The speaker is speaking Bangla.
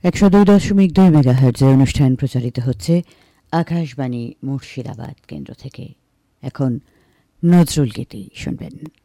102.2 মেগাহার্টজে অনুষ্ঠান প্রচারিত হচ্ছে আকাশবাণী মুর্শিদাবাদ কেন্দ্র থেকে। এখন নজরুল গীতি শুনবেন।